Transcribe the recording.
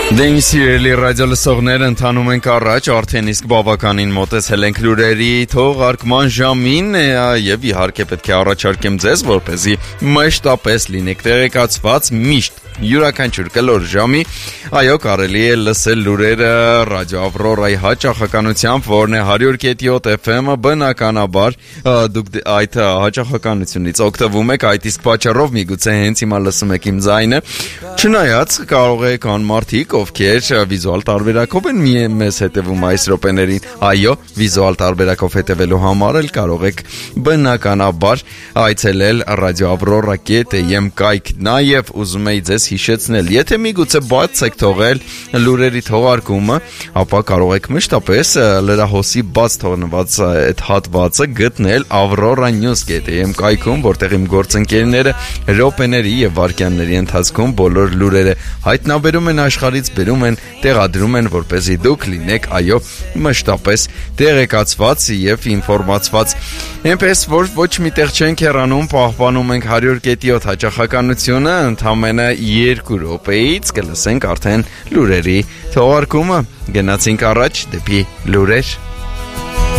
Դե սիրելի ռադիո լսողներ, ընթանում ենք առաջ, արդեն իսկ բավականին մոտեցել ենք լուրերի թողարկման ժամին եւ իհարկե պետք է առաջարկեմ ձեզ, որպեսզի մշտապես լինեք տեղեկացված միշտ յուրաքանչյուր կլոր ժամի, այո, կարելի է լսել լուրերը ռադիո Ավրորայի հաճախականությամբ, որն է 100.7 FM-ը, բնականաբար դուք այդ հաճախականությունից օգտվում եք, այդ իսկ պատճառով միգուցե հենց հիմա լսում եք իմ ձայնը, չնայած կարող եք անմարդիկ, ովքեր վիզուալ տարբերակով են մեզ հետևում այս րոպեներին, այո, վիզուալ տարբերակով հետևելու համար էլ կարող եք բնականաբար այցելել ռադիո Ավրորա.am կայք, նաև ուզում եի ձեզ հիշեցնել, եթե միգուցե բաց եք թողել լուրերի թողարկումը, ապա կարող եք մշտապես լրահոսի բաց թողնված այդ հատվածը գտնել avroranews.am կայքում, որտեղ իմ գործընկերները րոպեների եւ վայրկյանների ընթացքում բոլոր լուրերը հայտնաբերում են աշխարհից, բերում են, տեղադրում են, որպեսզի դուք լինեք, այո, մշտապես տեղեկացված եւ ինֆորմացված։ Այնպես որ ոչ մի տեղ չենք հեռանում, պահպանում ենք 100.7 հաճախականությունը, ընդամենը 2 րոպեից կլսենք արդեն լուրերի թողարկումը։ Գնացինք առաջ դեպի լուրեր։